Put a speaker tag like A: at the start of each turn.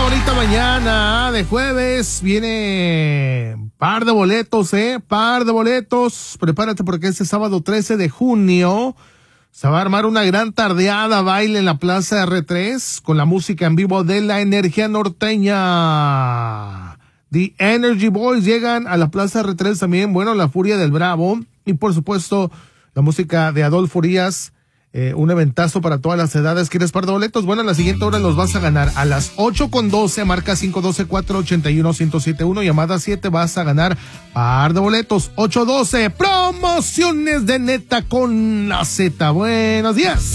A: bonita mañana de jueves. Viene par de boletos, par de boletos. Prepárate porque este sábado 13 de junio se va a armar una gran tardeada, baile en la Plaza R3 con la música en vivo de la Energía Norteña. The Energy Boys llegan a la Plaza R3 también, bueno, la Furia del Bravo y por supuesto la música de Adolfo Urias. Un eventazo para todas las edades. ¿Quieres par de boletos? Bueno, en la siguiente hora los vas a ganar. A las 8:12, marca 512-481-1071, llamada 7, vas a ganar par de boletos. 8:12, promociones de Neta con la Z. Buenos días.